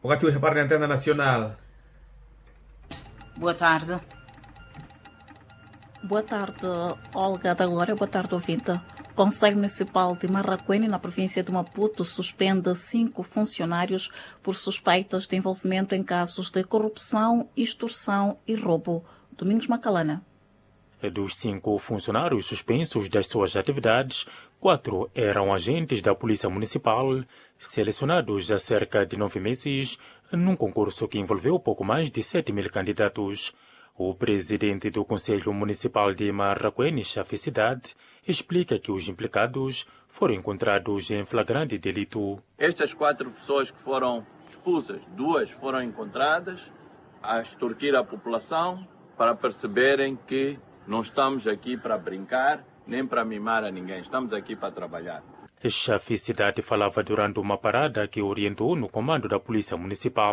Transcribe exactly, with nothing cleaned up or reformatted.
O Gato repara na antena nacional. Boa tarde. Boa tarde, Olga da Glória. Boa tarde, ouvinte. O Conselho Municipal de Marraquene, na província de Maputo, suspende cinco funcionários por suspeitas de envolvimento em casos de corrupção, extorsão e roubo. Domingos Macalana. Dos cinco funcionários suspensos das suas atividades, quatro eram agentes da Polícia Municipal, selecionados há cerca de nove meses, num concurso que envolveu pouco mais de sete mil candidatos. O presidente do Conselho Municipal de Marraquene, Chafe Cidade, explica que os implicados foram encontrados em flagrante delito. Estas quatro pessoas que foram expulsas, duas foram encontradas a extorquir a população para perceberem que não estamos aqui para brincar nem para mimar a ninguém, estamos aqui para trabalhar. Chafe Cidade falava durante uma parada que orientou no comando da Polícia Municipal.